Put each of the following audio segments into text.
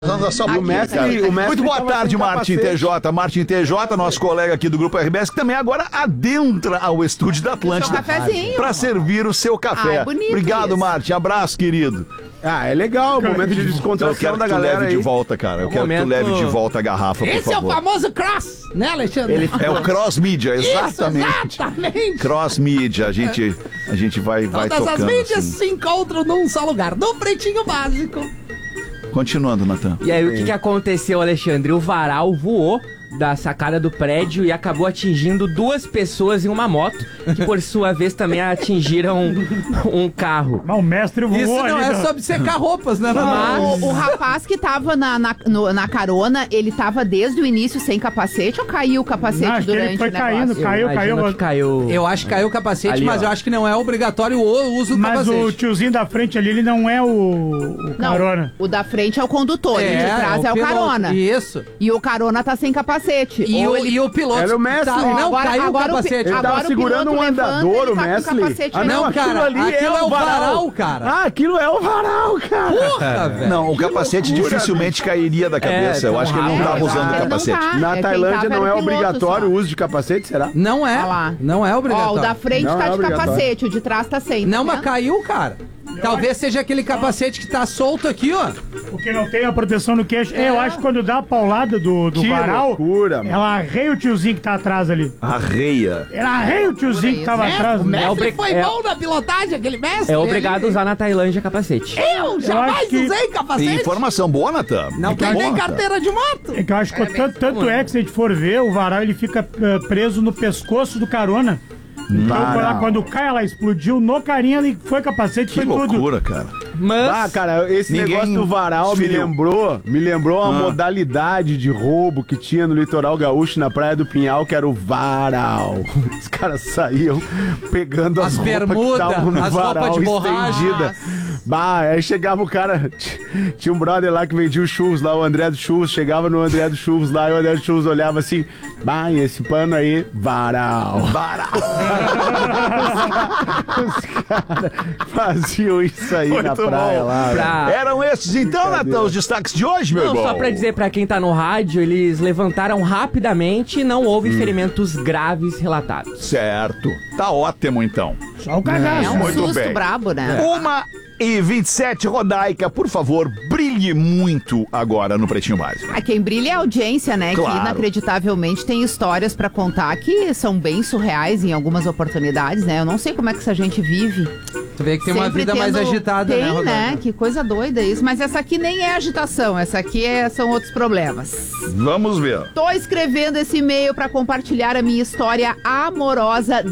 O mestre Muito boa tarde, Martin TJ. Martin TJ, nosso colega aqui do Grupo RBS, que também agora adentra ao estúdio da Atlântida para servir o seu café. Ai, bonito Obrigado, isso. Martin. Abraço, querido. é legal, momento de Eu descontração quero da que tu galera leve aí. de volta, cara. Eu quero que tu leve de volta a garrafa, por Esse é o favor. famoso cross, né, Alexandre? É o cross mídia, exatamente. Isso, exatamente. Cross mídia, a gente vai Todas tocando. as mídias assim. se encontram num só lugar, no Pretinho Básico. Continuando, Natan. E aí, o que aconteceu, Alexandre? O varal voou da sacada do prédio e acabou atingindo 2 pessoas em uma moto, que por sua vez também atingiram um carro. Mas o mestre voou Isso não ali, é sobre secar roupas, né? O rapaz que tava na carona, ele tava desde o início sem capacete ou caiu o capacete Não, acho que durante ele foi o negócio? caindo, Imagino que caiu. Eu acho que caiu o capacete, Ali, mas ó. eu acho que não é obrigatório o uso do Mas capacete. o tiozinho da frente ali, ele não é o Não, carona. o da frente é o condutor, e o de trás é o piloto. carona. Isso. E o carona tá sem capacete. E o piloto. Era o mestre. Não, caiu o agora capacete. Ele agora tava o segurando piloto um levanta, andador, ele o tá com mestre. capacete Ah, Não, aquilo cara, ali aquilo é o varal, varal, cara. Ah, aquilo é o varal, cara. Porra, velho. Não, o capacete dificilmente cairia da cabeça. Eu tão acho que ele não rápido. tava usando o Ele não capacete. tá. Na quem Tailândia tava não era é o piloto obrigatório só. o uso de capacete, será? Não é. Olha lá. Não é Ó, obrigatório. o da frente Não tá é de obrigatório. capacete, o de trás tá sem. Não, tá mas vendo? caiu, cara. Talvez seja aquele capacete que tá solto aqui, ó. Porque não tem a proteção no queixo. Eu acho que quando dá a paulada do Que varal, loucura, mano. ela arreia o tiozinho que tá atrás ali. Arreia. Ela arreia o tiozinho que tava atrás. O né? mestre foi é- bom na pilotagem, aquele mestre. É obrigado a ele- usar na Tailândia capacete. Eu jamais acho que- usei Tem capacete. informação boa, Natan. Não Muito tem boa, Nem Natan. carteira de moto. É que eu acho que tanto é que se a gente for ver, o varal ele fica preso no pescoço do carona. Então Varal. quando cai, ela explodiu no carinha e foi capacete, Que foi tudo. loucura, cara. Mas Ah, cara, esse Ninguém negócio do varal me desferiu. lembrou uma modalidade de roubo que tinha no litoral gaúcho, na Praia do Pinhal, que era o varal. Os caras saíam pegando as As roupas bermudas, que estavam no as varal roupas de borracha. estendida. Bah, aí chegava o cara, tinha um brother lá que vendia os churros lá, o André do Churros, chegava no André do Churros lá, e o André do Churros olhava assim, bah, e esse pano aí, varal. Varal. Os caras faziam isso aí na Muito praia bom. lá. velho. Eram esses então, Natan, os destaques de hoje, meu não, irmão? só pra dizer pra quem tá no rádio, eles levantaram rapidamente e não houve ferimentos graves relatados. Certo. Tá ótimo, então. Só o cagaço. É um Muito susto bem. brabo, né? 1h27, Rodaica, por favor, brilhe muito agora no Pretinho Básico. Quem brilha é a audiência, né? Claro. Que inacreditavelmente tem histórias pra contar que são bem surreais em algumas oportunidades, né? Eu não sei como é que essa gente vive. Tu vê que tem uma Sempre vida mais tendo- agitada, tem, né, Rodolfo? né? Que coisa doida isso. Mas essa aqui nem é agitação, essa aqui são outros problemas. Vamos ver. Tô escrevendo esse e-mail pra compartilhar a minha história amorosa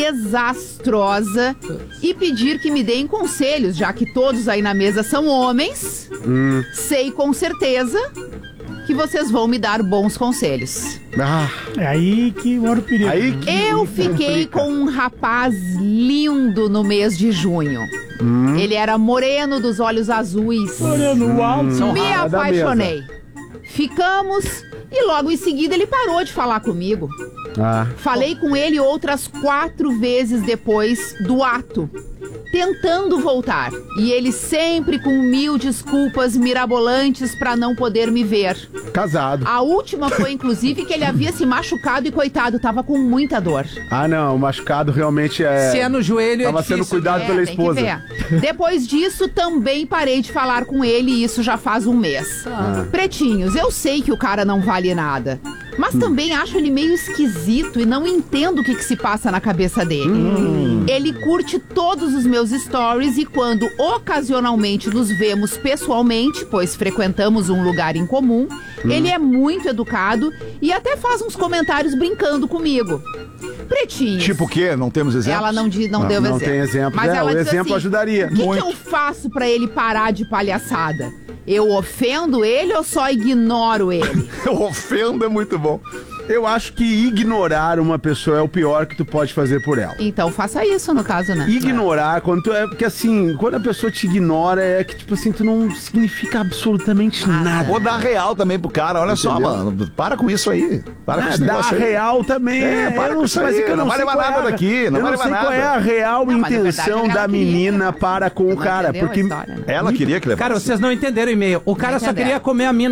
desastrosa e pedir que me deem conselhos, já que todos aí na mesa são homens. Sei com certeza que vocês vão me dar bons conselhos. Ah, É aí que mora o perigo. aí que Eu fiquei com um rapaz lindo no mês de junho. Ele era moreno, dos olhos azuis. Olhando o alto. Me raras da apaixonei. Ficamos e logo em seguida ele parou de falar comigo. Ah, Falei com ele outras 4 vezes depois do ato, tentando voltar. E ele sempre com 1000 desculpas mirabolantes pra não poder me ver. casado. A última foi, inclusive, que ele havia se machucado e, coitado, tava com muita dor. Ah, não, o machucado realmente é... Se é no joelho, é Tava difícil. sendo cuidado É, pela tem que esposa. ver. Depois disso, também parei de falar com ele e isso já faz um mês. Pretinhos, eu sei que o cara não vale nada. Mas também acho ele meio esquisito e não entendo o que se passa na cabeça dele. Ele curte todos os meus stories e quando ocasionalmente nos vemos pessoalmente, pois frequentamos um lugar em comum, ele é muito educado e até faz uns comentários brincando comigo. Pretinhos. Tipo o quê? Não temos exemplos? Ela não deu Não exemplo. tem exemplo. Mas É, ela o diz exemplo assim, ajudaria. O que Muito. eu faço pra ele parar de palhaçada? Eu ofendo ele ou só ignoro ele? Ofenda é muito bom. Eu acho que ignorar uma pessoa é o pior que tu pode fazer por ela. Então faça isso no caso, né? Ignorar, quando tu é. Porque assim, quando a pessoa te ignora, é que, tipo assim, tu não significa absolutamente nada. Vou dar real também pro cara. Olha só, Entendeu? mano. Para com isso aí. Para com esse Dar negócio aí. real também. Para eu com isso mas aí, é que eu não vai sei levar qual é nada a- daqui, não eu vai não sei levar qual é nada. a real Não, mas na intenção verdade da ela queria. menina para com o Não cara. entendeu a Porque história, né? Ela queria que levasse. Cara, vocês não entenderam o e-mail. O cara só entender. queria comer a mina.